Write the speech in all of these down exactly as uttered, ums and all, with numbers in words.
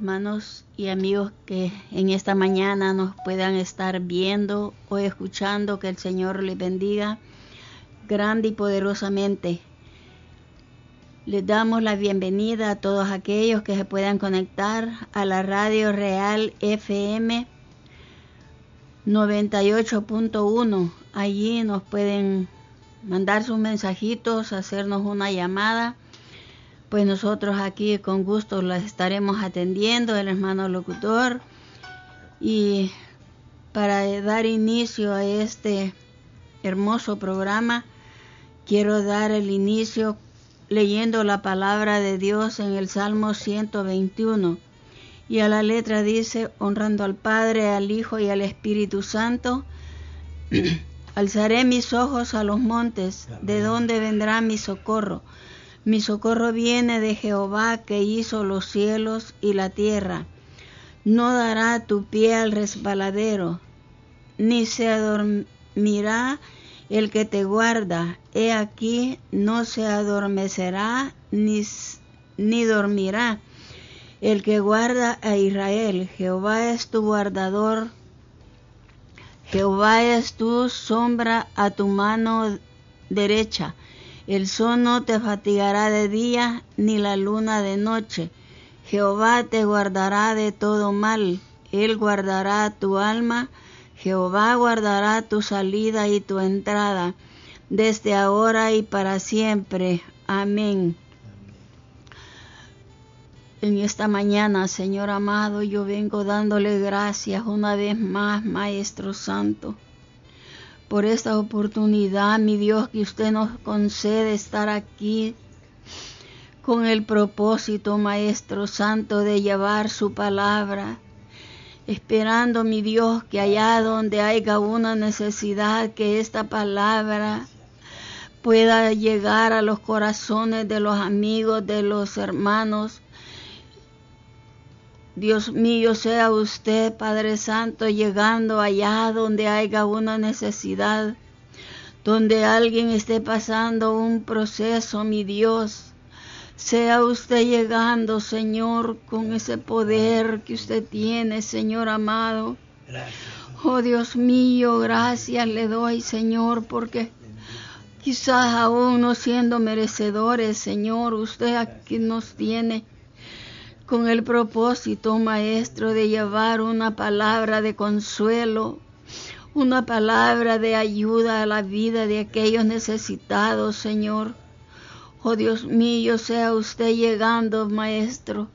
hermanos y amigos que en esta mañana nos puedan estar viendo o escuchando. Que el Señor les bendiga grande y poderosamente. Les damos la bienvenida a todos aquellos que se puedan conectar a la Radio Real F M noventa y ocho punto uno. Allí nos pueden mandar sus mensajitos, hacernos una llamada. Pues nosotros aquí con gusto las estaremos atendiendo, el hermano locutor. Y para dar inicio a este hermoso programa, quiero dar el inicio leyendo la palabra de Dios en el Salmo ciento veintiuno. Y a la letra dice: honrando al Padre, al Hijo y al Espíritu Santo, alzaré mis ojos a los montes, ¿de dónde vendrá mi socorro? Mi socorro viene de Jehová, que hizo los cielos y la tierra. No dará tu pie al resbaladero, ni se adormirá el que te guarda. He aquí, no se adormecerá, ni, ni dormirá el que guarda a Israel. Jehová es tu guardador, Jehová es tu sombra a tu mano derecha. El sol no te fatigará de día, ni la luna de noche. Jehová te guardará de todo mal. Él guardará tu alma. Jehová guardará tu salida y tu entrada, desde ahora y para siempre. Amén. En esta mañana, Señor amado, yo vengo dándole gracias una vez más, Maestro Santo, por esta oportunidad, mi Dios, que usted nos concede estar aquí con el propósito, Maestro Santo, de llevar su palabra, esperando, mi Dios, que allá donde haya una necesidad, que esta palabra pueda llegar a los corazones de los amigos, de los hermanos. Dios mío, sea usted, Padre Santo, llegando allá donde haya una necesidad, donde alguien esté pasando un proceso, mi Dios. Sea usted llegando, Señor, con ese poder que usted tiene, Señor amado. Gracias. Oh Dios mío, gracias le doy, Señor, porque quizás aún no siendo merecedores, Señor, usted aquí nos tiene con el propósito, Maestro, de llevar una palabra de consuelo, una palabra de ayuda a la vida de aquellos necesitados, Señor. Oh Dios mío, sea usted llegando, Maestro,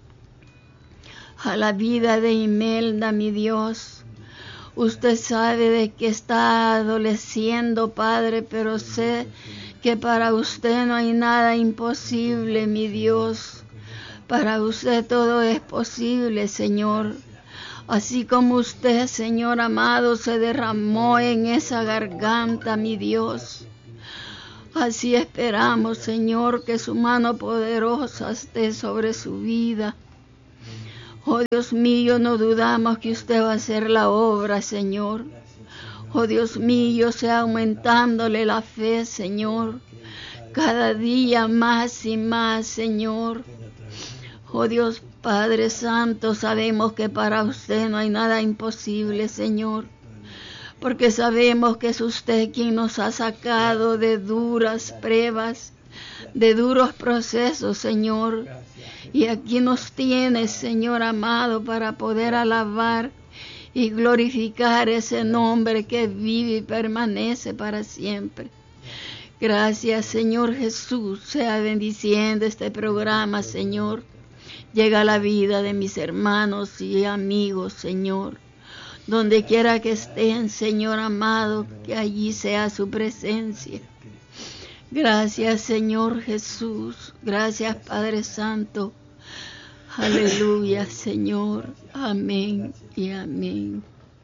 a la vida de Imelda, mi Dios. Usted sabe de que está adoleciendo, Padre, pero sé que para usted no hay nada imposible, mi Dios. Para usted todo es posible, Señor. Así como usted, Señor amado, se derramó en esa garganta, mi Dios. Así esperamos, Señor, que su mano poderosa esté sobre su vida. Oh Dios mío, no dudamos que usted va a hacer la obra, Señor. Oh Dios mío, sea aumentándole la fe, Señor. Cada día más y más, Señor. Oh Dios Padre Santo, sabemos que para usted no hay nada imposible, Señor, porque sabemos que es usted quien nos ha sacado de duras pruebas, de duros procesos, Señor, y aquí nos tiene, Señor amado, para poder alabar y glorificar ese nombre que vive y permanece para siempre. Gracias, Señor Jesús, sea bendiciendo este programa, Señor. Llega a la vida de mis hermanos y amigos, Señor. Donde quiera que estén, Señor amado, que allí sea su presencia. Gracias, Señor Jesús. Gracias, Padre Santo. Aleluya, Señor. Amén y amén.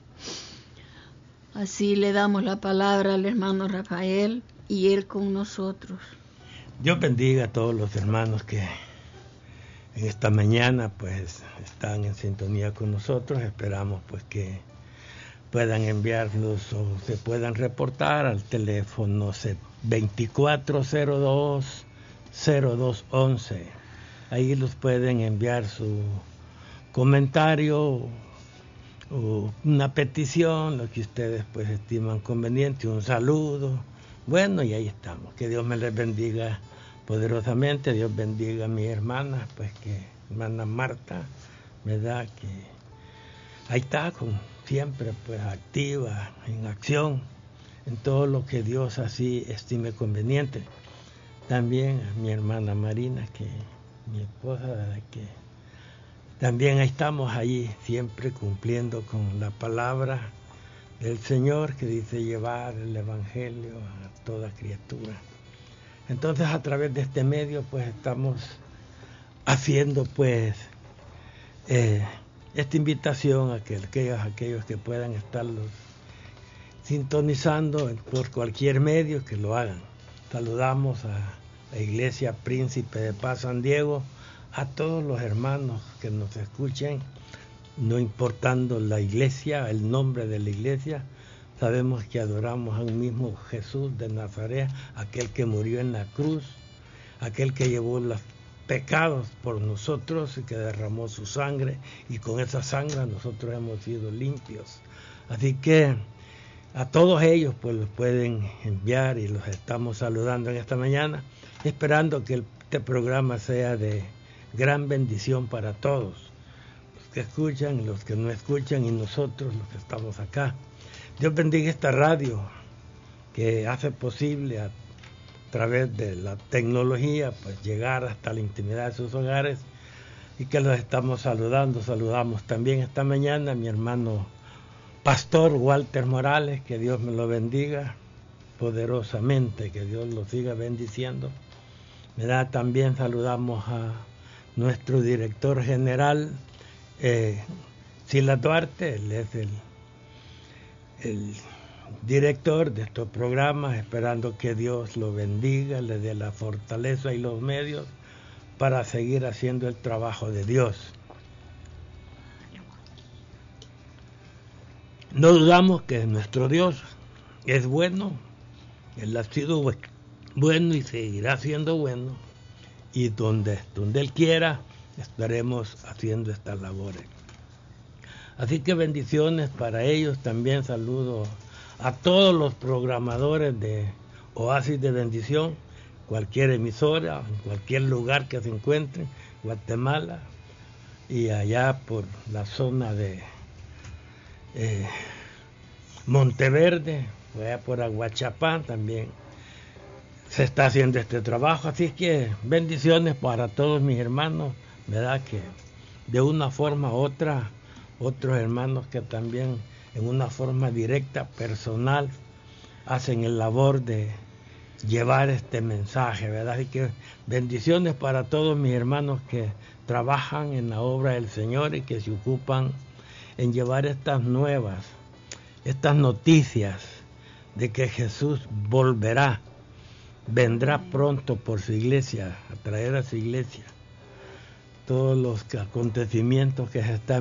Así le damos la palabra al hermano Rafael y él con nosotros. Dios bendiga a todos los hermanos que en esta mañana pues están en sintonía con nosotros. Esperamos pues que puedan enviarnos o se puedan reportar al teléfono veinticuatro cero dos cero dos once. Ahí los pueden enviar su comentario o una petición, lo que ustedes pues estiman conveniente, un saludo. Bueno, y ahí estamos. Que Dios me les bendiga poderosamente. Dios bendiga a mi hermana, pues que hermana Marta, ¿verdad? Que ahí está, con, siempre pues activa, en acción, en todo lo que Dios así estime conveniente. También a mi hermana Marina, que mi esposa, ¿verdad? Que también ahí estamos ahí, siempre cumpliendo con la palabra del Señor, que dice llevar el Evangelio a toda criatura. Entonces, a través de este medio, pues estamos haciendo pues eh, esta invitación a que aquellos, aquellos que puedan estarlos sintonizando por cualquier medio, que lo hagan. Saludamos a la Iglesia Príncipe de Paz San Diego, a todos los hermanos que nos escuchen, no importando la iglesia, el nombre de la iglesia. Sabemos que adoramos a un mismo Jesús de Nazaret, aquel que murió en la cruz, aquel que llevó los pecados por nosotros y que derramó su sangre, y con esa sangre nosotros hemos sido limpios. Así que a todos ellos pues los pueden enviar, y los estamos saludando en esta mañana, esperando que este programa sea de gran bendición para todos, los que escuchan y los que no escuchan, y nosotros los que estamos acá. Dios bendiga esta radio que hace posible a través de la tecnología pues llegar hasta la intimidad de sus hogares, y que los estamos saludando. Saludamos también esta mañana a mi hermano Pastor Walter Morales, que Dios me lo bendiga poderosamente, que Dios lo siga bendiciendo. ¿Verdad? También saludamos a nuestro director general, eh, Silas Duarte. Él es el, el director de estos programas, esperando que Dios lo bendiga, le dé la fortaleza y los medios para seguir haciendo el trabajo de Dios. No dudamos que nuestro Dios es bueno, Él ha sido bueno y seguirá siendo bueno, y donde, donde Él quiera estaremos haciendo estas labores. Así que bendiciones para ellos. También saludo a todos los programadores de Oasis de Bendición, cualquier emisora, en cualquier lugar que se encuentren, Guatemala y allá por la zona de eh, Monteverde, allá por Aguachapán también se está haciendo este trabajo. Así que bendiciones para todos mis hermanos, ¿verdad? Que de una forma u otra, otros hermanos que también en una forma directa, personal, hacen el labor de llevar este mensaje, ¿verdad? Así que bendiciones para todos mis hermanos que trabajan en la obra del Señor y que se ocupan en llevar estas nuevas, estas noticias de que Jesús volverá, vendrá pronto por su iglesia, a traer a su iglesia todos los acontecimientos que se están